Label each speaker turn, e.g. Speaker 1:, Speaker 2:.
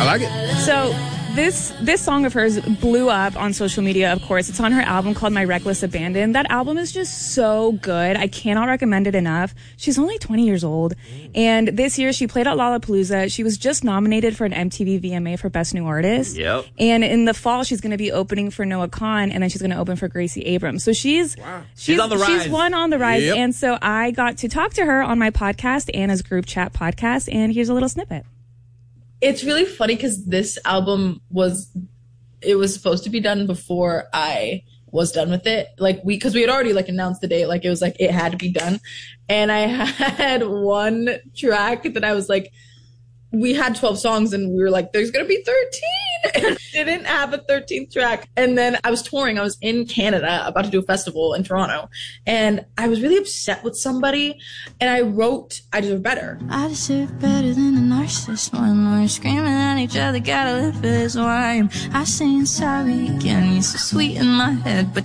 Speaker 1: I like it.
Speaker 2: So this song of hers blew up on social media, of course. It's on her album called My Reckless Abandon. That album is just so good. I cannot recommend it enough. She's only 20 years old. And this year she played at Lollapalooza. She was just nominated for an MTV VMA for Best New Artist.
Speaker 3: Yep.
Speaker 2: And in the fall, she's going to be opening for Noah Kahan, and then she's going to open for Gracie Abrams. So she's
Speaker 3: on the rise.
Speaker 2: She's one on the rise.
Speaker 1: Yep.
Speaker 2: And so I got to talk to her on my podcast, Anna's Group Chat podcast, and here's a little snippet.
Speaker 4: It's really funny because this album was supposed to be done before I was done with it. Because we had already announced the date, it was it had to be done. And I had one track that I was we had 12 songs and we were there's going to be 13. And I didn't have a 13th track. And then I was touring. I was in Canada about to do a festival in Toronto. And I was really upset with somebody. And I wrote, I Deserve Better.
Speaker 5: I deserve better than a narcissist when we're screaming at each other. Gotta live for this wine. I saying sorry again. You're so sweet in my head, but